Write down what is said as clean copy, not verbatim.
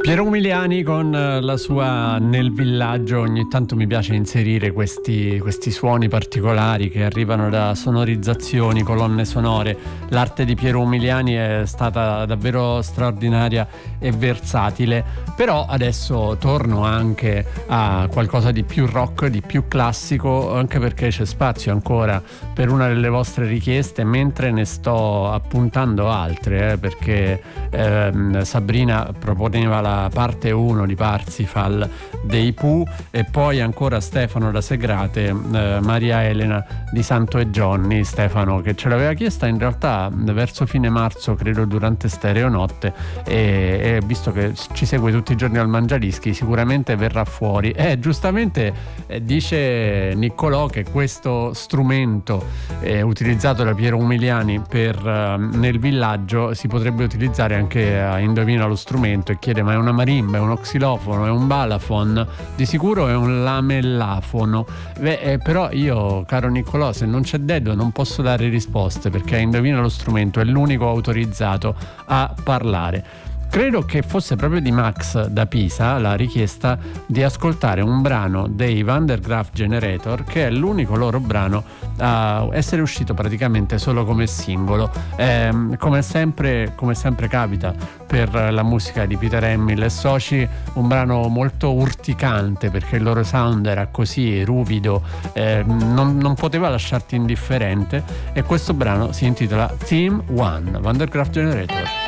Piero Umiliani con la sua Nel villaggio. Ogni tanto mi piace inserire questi suoni particolari che arrivano da sonorizzazioni, colonne sonore. L'arte di Piero Umiliani è stata davvero straordinaria e versatile, però adesso torno anche a qualcosa di più rock, di più classico, anche perché c'è spazio ancora per una delle vostre richieste, mentre ne sto appuntando altre, perché Sabrina proponeva la parte 1 di Parsifal dei Pooh, e poi ancora Stefano da Segrate, Maria Elena di Santo e Johnny. Stefano che ce l'aveva chiesta in realtà verso fine marzo, credo durante Stereonotte, e visto che ci segue tutti i giorni al Mangiadischi sicuramente verrà fuori. Giustamente dice Niccolò che questo strumento utilizzato da Piero Umiliani per Nel villaggio si potrebbe utilizzare anche a Indovina lo strumento, e chiede: ma è una marimba, è uno xilofono, è un balafon? Di sicuro è un lamellafono. Però io, caro Niccolò, se non c'è Dedo non posso dare risposte, perché Indovina lo strumento è l'unico autorizzato a parlare. Credo che fosse proprio di Max da Pisa la richiesta di ascoltare un brano dei Van der Graaf Generator, che è l'unico loro brano a essere uscito praticamente solo come singolo. Come sempre capita per la musica di Peter Hamill e Soci, un brano molto urticante, perché il loro sound era così ruvido, non poteva lasciarti indifferente, e questo brano si intitola Team One, Van der Graaf Generator.